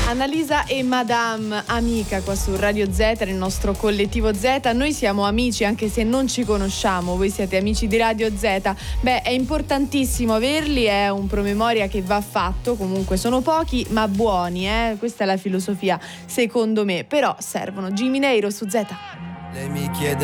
Annalisa e Madame, amica qua su Radio Z, nel nostro collettivo Z. Noi siamo amici anche se non ci conosciamo, voi siete amici di Radio Z. Beh, è importantissimo averli, è un promemoria che va fatto, comunque sono pochi ma buoni, questa è la filosofia secondo me, però servono. Jimmy Neiro su Z. Lei mi chiede